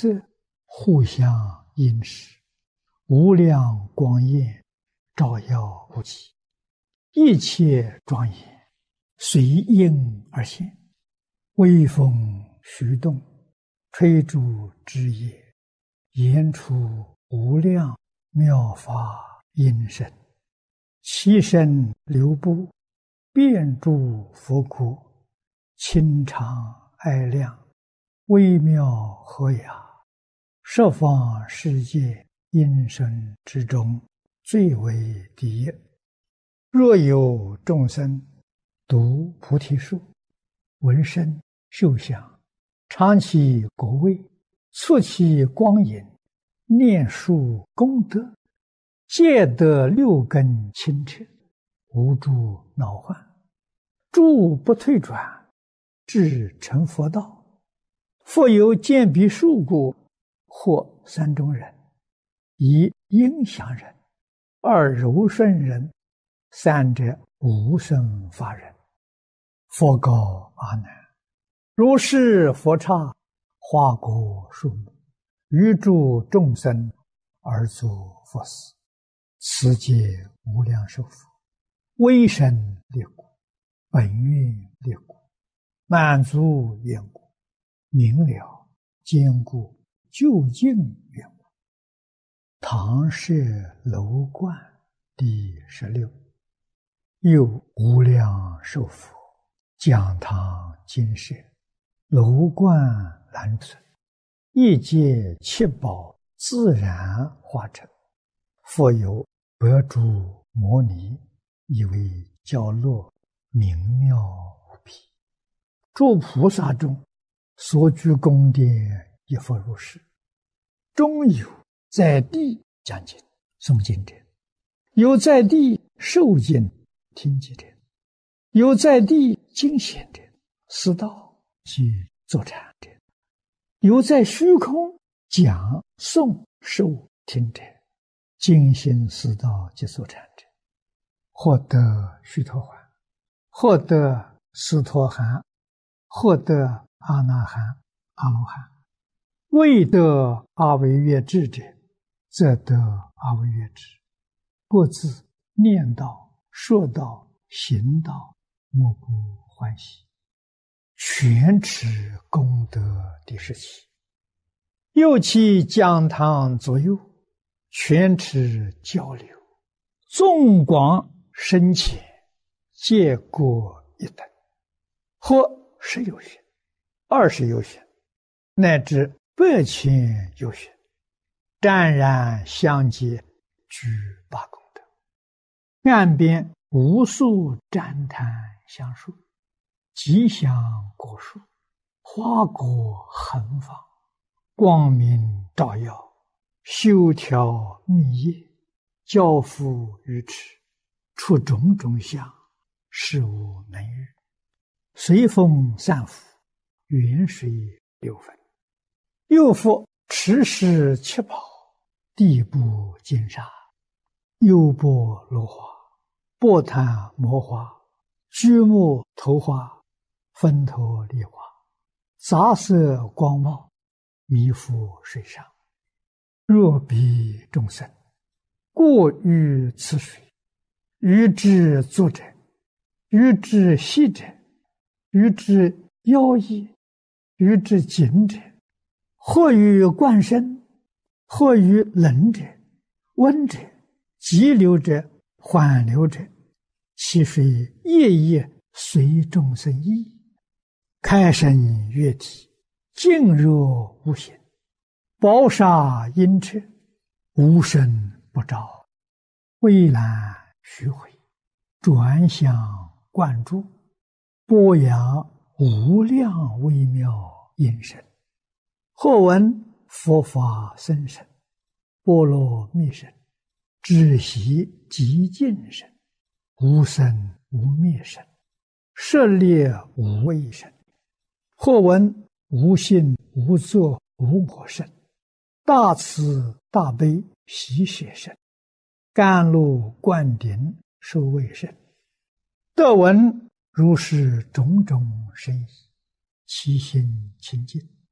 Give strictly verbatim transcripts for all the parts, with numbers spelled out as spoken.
色，互相映饰，无量光焰照耀不极，一切庄严随应而现，微风徐动，吹竹枝叶，言出无量妙法音声，其声流布，遍诸佛国，清长爱亮，微妙和雅，十方世界音声之中最为第一。若有众生读菩提树，闻声嗅香，尝其果味，触其光影，念树功德，皆得六根清澈，无诸恼患，诸不退转，至成佛道。复有见彼树故，或三种人：一应祥人，二柔顺人，三者无生法人。佛告阿难：如是佛刹，花果树木，于诸众生而作佛事，此皆无量寿佛，威神力故，本愿力故，满足愿故，明了坚固究竟愿故。唐氏楼观第十六。又无量寿佛讲堂金舍，楼观兰存，一界七宝自然化成，复有百诸摩尼，以为教落，明妙无比。诸菩萨中所居宫殿亦复如是。中有在地讲经诵经者，有在地受经听经者，有在地经显者，思道及坐禅者，有在虚空讲诵受听者，精心思道及坐禅者，获得须陀洹，获得斯陀含，获得阿那含、阿罗汉。未得阿惟越致者，则得阿惟越致。各自念道、说道、行道，莫不欢喜。全持功德第十七。又其讲堂左右，全持交流，纵广深浅，皆各一等，或十有寻，二十有寻，乃至百千有寻，湛然相接，具八功德。岸边无数旃檀香树，吉祥果树，花果横放，光明照耀，修条密叶，交付于池，出种种相，事无能喻。随风散伏，远水流分。又复持世七宝，地部金沙，优波罗花，波檀摩花，居木头花，分头梨花，杂色光茂，弥覆水上。若彼众生过于此水，于之足者，于之膝者，于之腰翼，于之颈者，或于冠身，或于冷者、温者、急流者、缓流者，其水夜夜随众生意，开生悦体，静若无形，宝沙阴彻，无声不照，蔚蓝虚回，转向灌注，播扬无量微妙音声。或闻佛法僧声，波罗蜜声，知悉极尽声，无生无灭声，舍猎无畏声。或闻无性无作无我声，大慈大悲喜舍声，甘露灌顶受畏声。得闻如是种种声意，其心清净，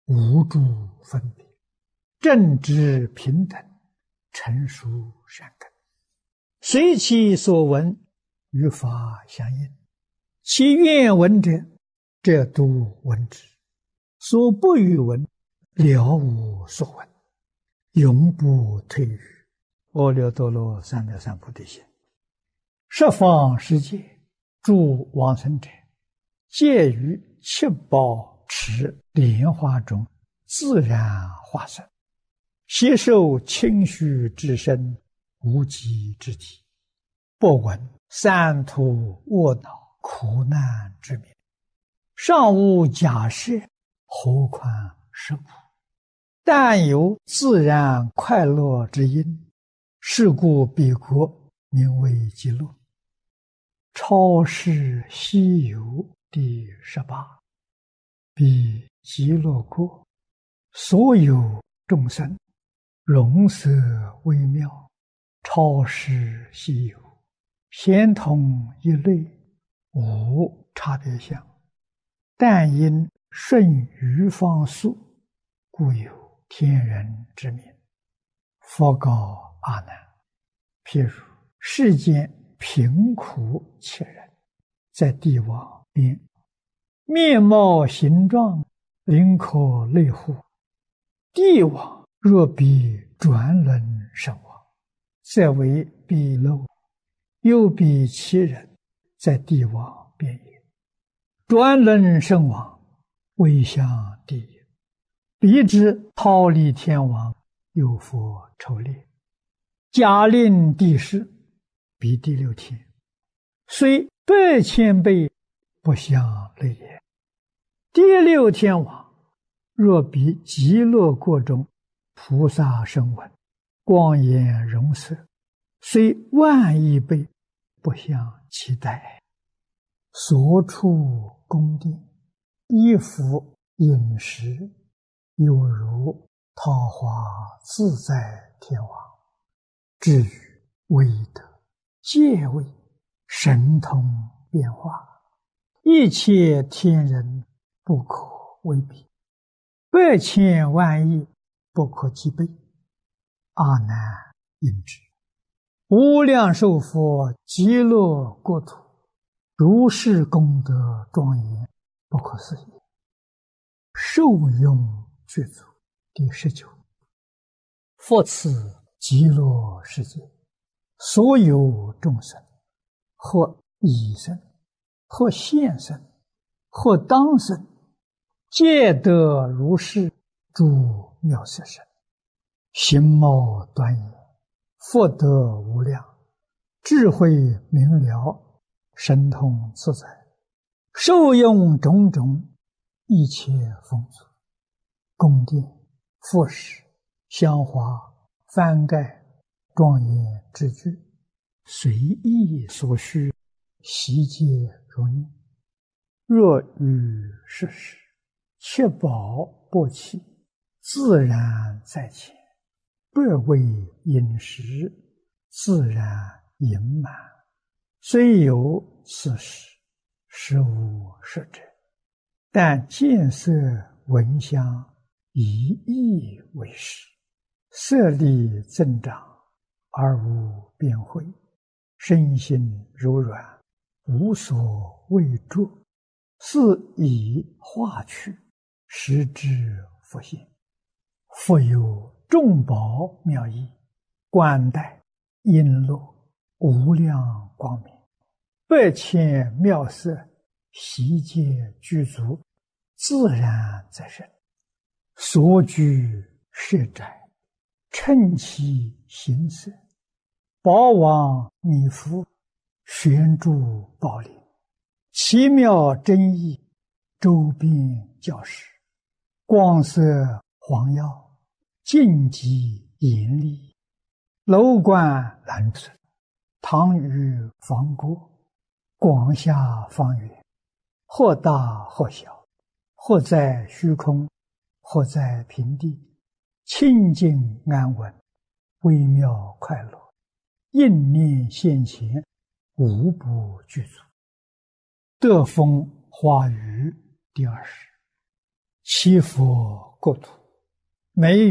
无诸分别，正直平等，成熟善根，随其所闻，与法相应。其愿闻者，则度闻之；所不欲闻，了无所闻，永不退于阿耨多罗三藐三菩提心。十方世界诸往生者，皆于七宝池莲花中自然化身，携受清虚之身，无极之体，不闻三途卧恼苦难之名，尚无假设，何况实苦？但有自然快乐之因，是故彼国名为极乐。超世西游第十八。彼极乐国，所有众生，容色微妙，超世西游，咸同一类，无差别相。但因顺于方速，故有天人之名。佛告阿难：譬如世间贫苦切人，在地网边，面貌形状，灵可类乎？地网若比转轮身网，则为彼漏；又比其人，在地网边也。转轮身网，为向地也。彼之忉利天王，有佛筹猎，假令地势，彼第六天，虽百千倍，不相类也。第六天王，若比极乐国中菩萨声闻，光颜容色，虽万亿倍，不相期待。所处宫殿，衣服饮食，有如桃花自在天王。至于威德、戒位、神通变化，一切天人不可为比，百千万亿不可计备。阿难应知，无量寿佛极乐国土，如是功德庄严，不可思议。受用具足第十九。复此极乐世界，所有众生，或已生，或现生，或当生，皆得如是诸妙色身，形貌端严，福德无量，智慧明了，神通自在，受用种种一切丰足，宫殿、服饰、香花、幡盖、庄严之具，随意所需，悉皆如念。若于世时，七宝不弃，自然在前，百味饮食，自然盈满。虽有此时，实无实者，但见色闻香，以意为实，色力增长，而无边慧，身心柔软，无所畏著，是以化去，实之复现。复有众宝妙义，冠带璎珞，无量光明，百千妙色，悉皆具足，自然在身。所居舍宅，称其形色，宝王弥覆，悬诸宝林，奇妙真义，周边教室，光色黄耀，净极严厉，楼观蓝色，堂宇房郭，广厦方圆，或大或小，或在虚空，或在平地，清净安稳，微妙快乐，应念现前，无不具足。德风花语第二十。 七佛国土，每